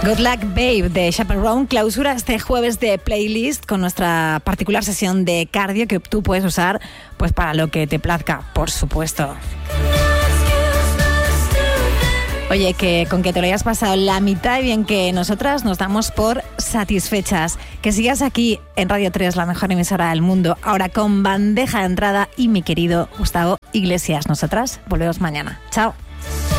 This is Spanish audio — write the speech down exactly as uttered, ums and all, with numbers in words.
Good Luck Babe de Chaperone clausura este jueves de playlist con nuestra particular sesión de cardio que tú puedes usar pues para lo que te plazca, por supuesto. Oye, que con que te lo hayas pasado la mitad de bien que nosotras nos damos por satisfechas. Que sigas aquí en Radio tres, la mejor emisora del mundo, ahora con bandeja de entrada y mi querido Gustavo Iglesias. Nosotras volvemos mañana. Chao.